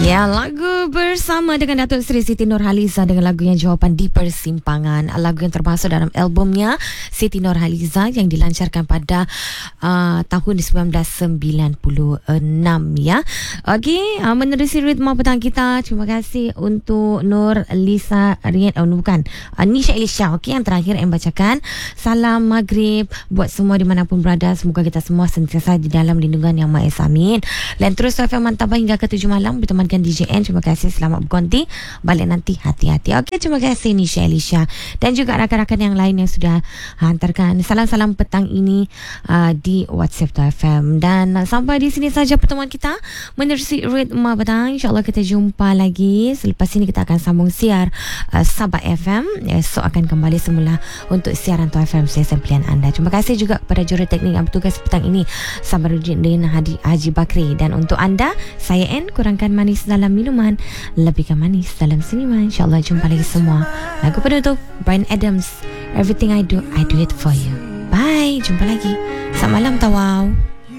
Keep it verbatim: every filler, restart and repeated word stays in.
Ya, lagu bersama dengan Datuk Seri Siti Nurhaliza dengan lagu yang Jawapan di Persimpangan. Lagu yang termasuk dalam albumnya Siti Nurhaliza yang dilancarkan pada uh, tahun sembilan belas sembilan puluh enam ya. Okey, uh, menerusi ritma petang kita. Terima kasih untuk Nur Lisa Rian, oh bukan, uh, Nisha Elisha. Okey, yang terakhir yang bacakan. Salam maghrib buat semua dimanapun berada. Semoga kita semua sentiasa di dalam lindungan Yang Maha Esa. Amin. Dan terus F M Mantapah hingga ke tujuh malam bertemankan D J N. Terima kasih, selamat berkonti. Balik nanti hati-hati. Okey, terima kasih Nisha Elisha dan juga rakan-rakan yang lain yang sudah hantarkan salam-salam petang ini uh, di WhatsApp F M. Dan uh, sampai di sini saja pertemuan kita menerusi ritma petang. InsyaAllah kita jumpa lagi. Selepas ini kita akan sambung siar uh, Sabah F M. Esok akan kembali semula untuk siaran Tu F M stesen pilihan anda. Terima kasih juga kepada juruteknik yang bertugas petang ini, Sabaruddin Hadi Haji Bakri. Dan untuk anda, saya N, kurangkan manis dalam minuman, lebihkan manis dalam senyuman. InsyaAllah jumpa lagi semua. Lagu penutup Bryan Adams, Everything I Do, I Do It For You. Bye, jumpa lagi. Selamat malam tawau.